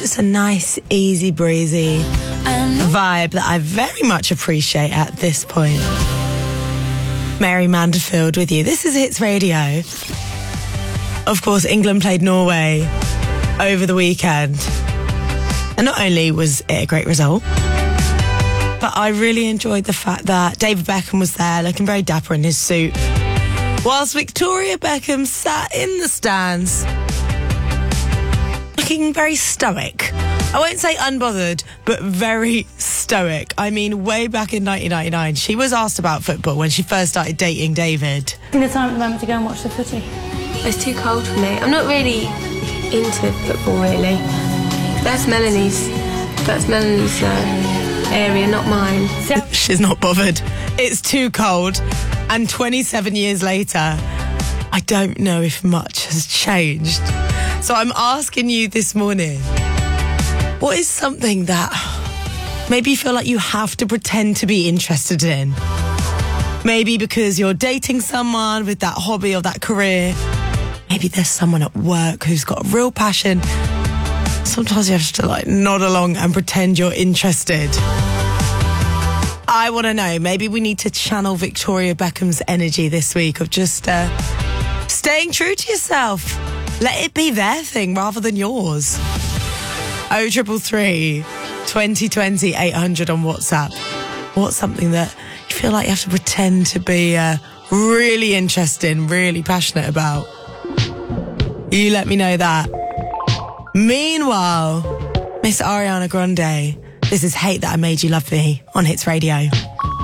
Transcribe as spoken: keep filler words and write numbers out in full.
just a nice, easy breezy vibe that I very much appreciate at this point. Mary Manderfield with you. This is Hits Radio. Of course, England played Norway over the weekend. And not only was it a great result, but I really enjoyed the fact that David Beckham was there, looking very dapper in his suit, whilst Victoria Beckham sat in the stands, looking very stoic. I won't say unbothered, but very stoic. I mean, way back in nineteen ninety-nine, she was asked about football when she first started dating David. Taking the time at the moment to go and watch the footy. It's too cold for me. I'm not really into football, really. That's Melanie's. That's Melanie's uh, area, not mine. She's not bothered. It's too cold. And twenty-seven years later, I don't know if much has changed. So I'm asking you this morning, what is something that maybe you feel like you have to pretend to be interested in? Maybe because you're dating someone with that hobby or that career. Maybe there's someone at work who's got a real passion. Sometimes you have to like nod along and pretend you're interested. I want to know, maybe we need to channel Victoria Beckham's energy this week of just uh, staying true to yourself. Let it be their thing rather than yours. oh triple three, twenty twenty, eight hundred on WhatsApp. What's something that you feel like you have to pretend to be uh, really interested in, really passionate about? You let me know that. Meanwhile, Miss Ariana Grande, this is Hate That I Made You Love Me on Hits Radio.